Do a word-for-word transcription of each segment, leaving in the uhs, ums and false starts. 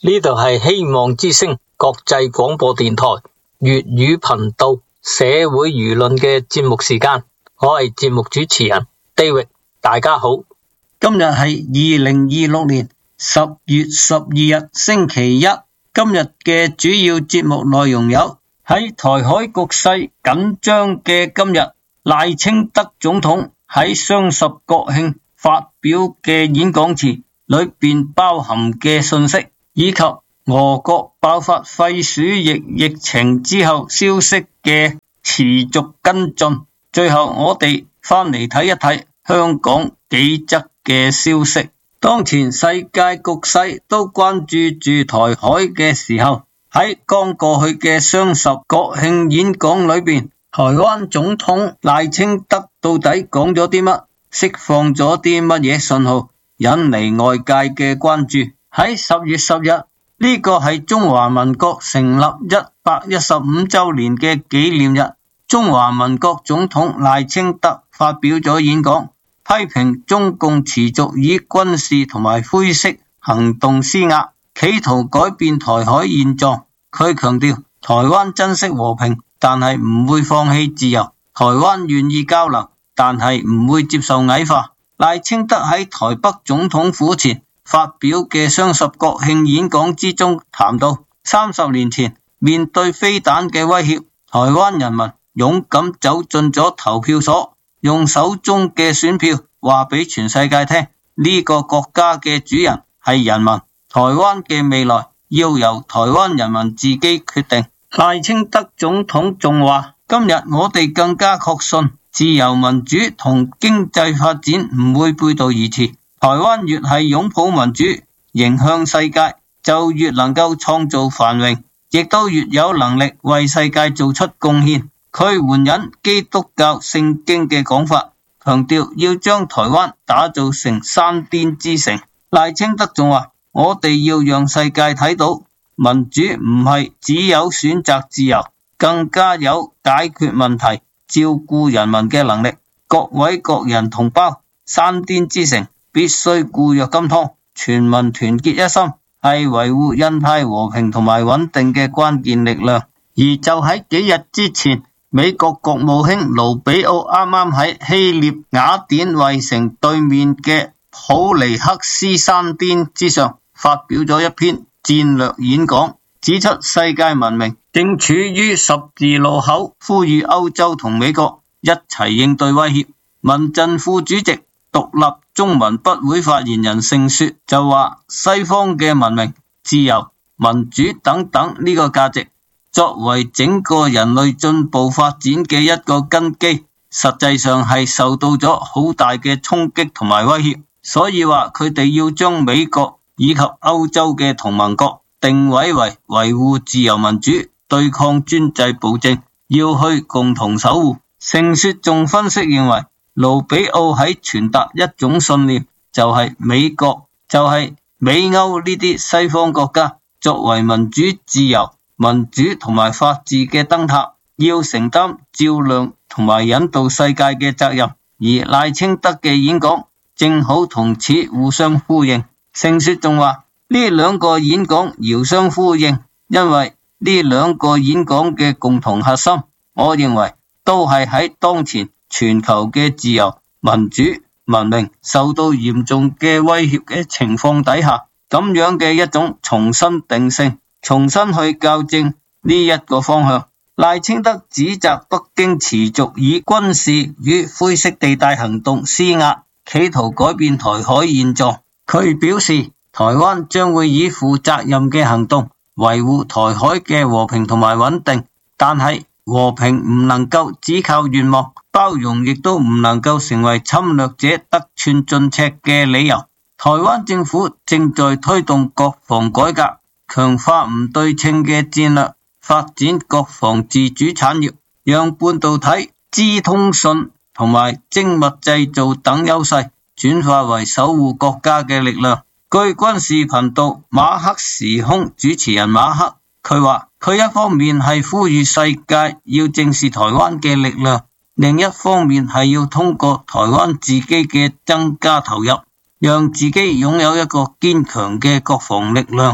呢度係希望之聲國際廣播電台粵語頻道社會輿論嘅節目時間，我係節目主持人 David， 大家好。 今日係二零二六年十月十二日星期一。今日嘅主要節目內容有：喺台海局勢緊張嘅今日，賴清德總統喺雙十國慶發表嘅演講詞裏邊包含嘅信息，以及俄國爆發肺鼠疫疫情之後消息嘅持續跟進。最後我哋翻嚟睇一睇香港幾則嘅消息。當前世界局勢都關注住台海嘅時候，喺剛過去嘅雙十國慶演講裏邊，台灣總統賴清德到底講咗啲乜，釋放咗啲乜嘢信號，引嚟外界嘅關注。喺十月十日，呢個係中華民國成立一百一十五周年嘅紀念日，中華民國總統賴清德發表咗演講，批評中共持續以軍事同埋灰色行動施壓，企圖改變台海現狀。佢強調台灣珍惜和平，但係唔會放棄自由，台灣願意交流，但係唔會接受矮化。賴清德喺台北總統府前發表嘅雙十國慶演講之中談到，三十年前面對飛彈嘅威脅，台灣人民勇敢走進咗投票所，用手中嘅選票話俾全世界聽，呢個國家嘅主人係人民，台灣嘅未來要由台灣人民自己決定。賴清德總統仲話，今日我哋更加確信自由民主同經濟發展唔會背道而馳，台灣越係擁抱民主迎向世界，就越能夠創造繁榮，亦都越有能力為世界做出貢獻。佢援引基督教聖經嘅講法，強調要將台灣打造成山巔之城。賴清德仲話，我哋要讓世界睇到民主唔係只有選擇自由，更加有解決問題、照顧人民嘅能力。各位國人同胞，山巔之城必須固若金湯，全民團結一心，係維護印太和平同埋穩定嘅關鍵力量。而就喺幾日之前，美國國務卿盧比奧啱啱喺希臘雅典衛城對面嘅普尼克斯山巔之上發表咗一篇戰略演講，指出世界文明正處於十字路口，呼籲歐洲同美國一齊應對威脅。民陣副主席獨立中文筆會發言人盛雪就話，西方嘅文明、自由、民主等等呢個價值作為整個人類進步發展嘅一個根基，實際上係受到咗好大嘅衝擊同埋威脅，所以話佢哋要將美國以及歐洲嘅同盟國定位為維護自由民主、對抗專制暴政，要去共同守護。盛雪仲分析認為，盧比奧喺傳達一種信念，就係美國就係美歐呢啲西方國家作為民主自由民主同埋法治嘅燈塔，要承擔照亮同埋引導世界嘅責任，而賴清德嘅演講正好同此互相呼應。盛雪仲話，呢兩個演講遙相呼應，因為呢兩個演講嘅共同核心，我認為都係喺當前全球嘅自由、民主、文明受到嚴重嘅威脅嘅情況底下，咁樣嘅一種重新定性，重新去校正呢一個方向。賴清德指責北京持續以軍事與灰色地帶行動施壓，企圖改變台海現狀。佢表示，台灣將會以負責任嘅行動維護台海嘅和平同埋穩定，但係和平唔能夠只靠願望，包容亦都唔能夠成為侵略者得寸進尺嘅理由。台灣政府正在推動國防改革，強化唔對稱嘅戰略，發展國防自主產業，讓半導體、資通訊同埋精密製造等優勢轉化為守護國家嘅力量。據軍事頻道馬克時空主持人馬克，佢話佢一方面係呼籲世界要正視台灣嘅力量，另一方面係要通過台灣自己嘅增加投入，讓自己擁有一個堅強嘅國防力量。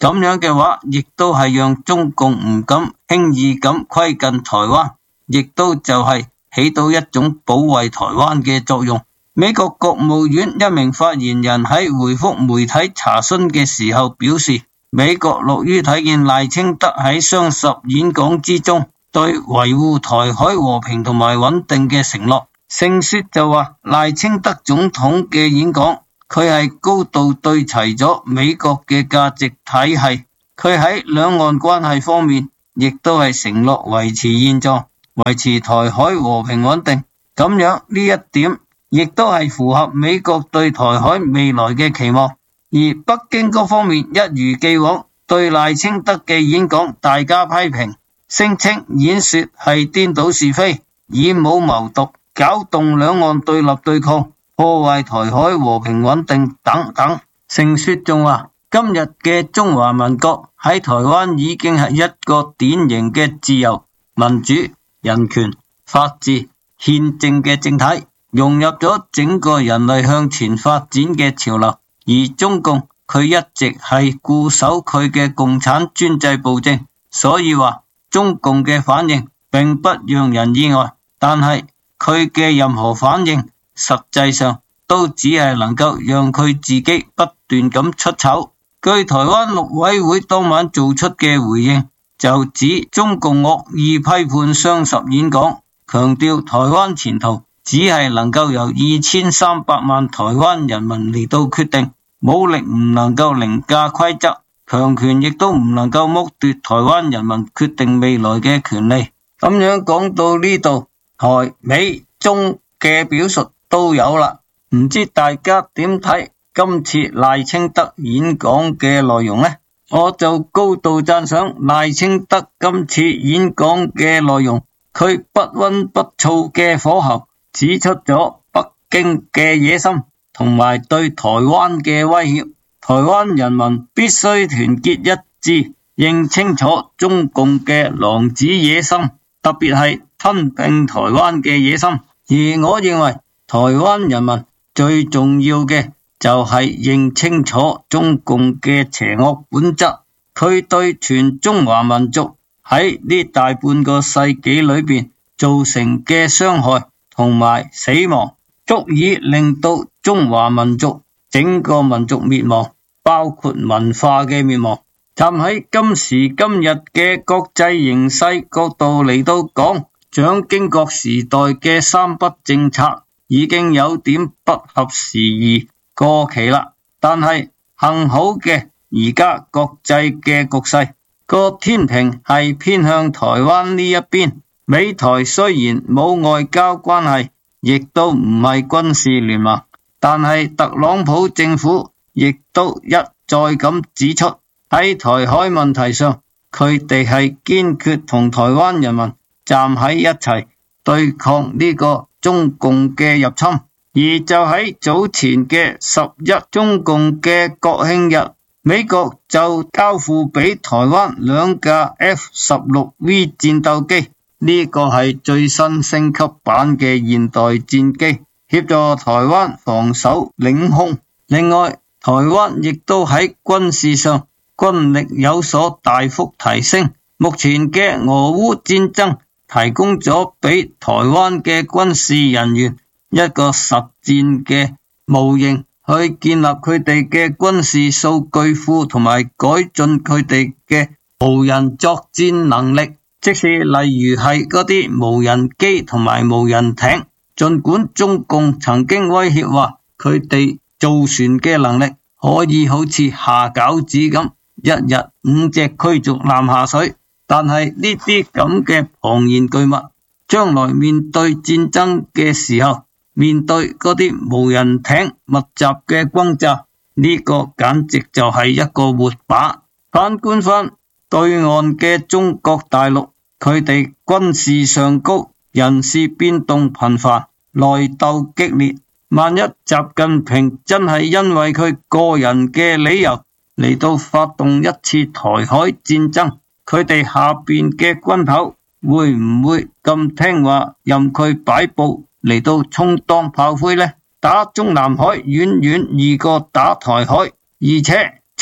咁樣嘅話，亦都係讓中共唔敢輕易咁窺近台灣，亦都就係起到一種保衛台灣嘅作用。美國國務院一名發言人喺回覆媒體查詢嘅時候表示，美國樂於睇見賴清德喺雙十演講之中對維護台海和平同埋穩定嘅承諾。盛說就話賴清德總統嘅演講，佢係高度對齊咗美國嘅價值體系，佢喺兩岸關係方面亦都係承諾維持現狀，維持台海和平穩定。咁樣呢一點亦都係符合美國對台海未來嘅期望。而北京嗰方面一如既往對賴清德嘅演講大加批評，聲稱演說係顛倒是非，以武謀獨，搞動兩岸對立對抗，破壞台海和平穩定等等。盛說仲話，今日嘅中華民國喺台灣已經係一個典型嘅自由、民主、人權、法治、憲政嘅政體，融入咗整個人類向前發展嘅潮流。而中共佢一直係固守佢嘅共產專制暴政，所以話中共嘅反應並不讓人意外，但係佢嘅任何反應實際上都只係能夠讓佢自己不斷咁出醜。據台灣陸委會當晚做出嘅回應，就指中共惡意批判雙十演講，強調台灣前途只係能夠由二千三百萬台灣人民嚟到決定，武力唔能夠凌駕規則，強權亦都唔能夠剝奪台灣人民決定未來嘅權利。咁樣講到呢度，台美中嘅表述都有啦，唔知大家點睇今次賴清德演講嘅內容呢？我就高度讚賞賴清德今次演講嘅內容，佢不溫不燥嘅火候，指出咗北京嘅野心同埋對台灣嘅威脅，台灣人民必須團結一致，認清楚中共嘅狼子野心，特別係吞併台灣嘅野心。而我認為台灣人民最重要嘅就係認清楚中共嘅邪惡本質，佢對全中華民族喺呢大半個世紀裏邊造成嘅傷害同埋死亡，足以令到中華民族整個民族滅亡，包括文化嘅滅亡。站喺今時今日嘅國際形勢角度嚟到講，蔣經國時代嘅三不政策已經有點不合時宜，過期啦。但係幸好嘅，而家國際嘅局勢個天平係偏向台灣呢一邊。美台雖然冇外交關係，亦都唔係軍事聯盟，但係特朗普政府亦都一再咁指出，喺台海問題上，佢哋係堅決同台灣人民站喺一齊對抗呢個中共嘅入侵。而就喺早前嘅十一中共嘅國慶日，美國就交付俾台灣兩架 F 十六 V 戰鬥機，呢個係最新升級版嘅現代戰機，協助台灣防守領空。另外，台灣亦都喺軍事上軍力有所大幅提升。目前嘅俄烏戰爭提供咗俾台灣嘅軍事人員一個實戰嘅模型，去建立佢哋嘅軍事數據庫同埋改進佢哋嘅無人作戰能力。即是例如係嗰啲無人機同埋無人艇，盡管中共曾經威脅話佢哋造船嘅能力可以好似下餃子咁，一日五隻驅逐艦下水，但係呢啲咁嘅龐然巨物，將來面對戰爭嘅時候，面對嗰啲無人艇密集嘅轟炸，呢個簡直就係一個活靶。反觀翻對岸嘅中國大陸，佢哋軍事上高，人事變動頻繁，內鬥激烈。萬一習近平真係因為佢個人嘅理由嚟到發動一次台海戰爭，佢哋下邊嘅軍頭會唔會咁聽話，任佢擺布嚟到充當炮灰呢？打中南海遠遠易過打台海，而且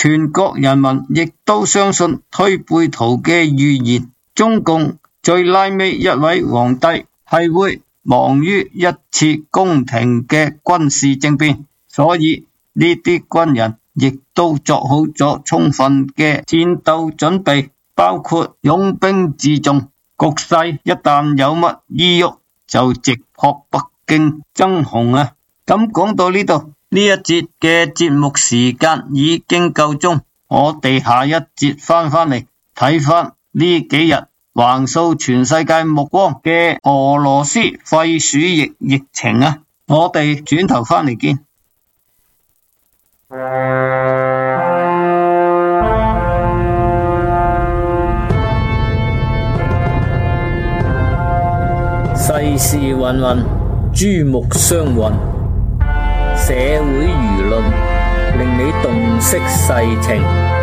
全國人民亦都相信推背圖嘅預言，中共最拉尾一位皇帝係會亡於一次宮廷嘅軍事政變，所以呢啲軍人亦都作好咗充分嘅戰鬥準備，包括擁兵自重，局勢一旦有乜異喐就直撲北京爭雄啊！咁講到呢度，呢一節嘅節目時間已經夠鐘，我哋下一節翻返嚟睇翻呢幾日橫掃全世界目光嘅俄羅斯肺鼠疫疫情啊！我哋轉頭翻嚟見。 世事芸芸，珠目相混，社會輿論令你洞悉世情。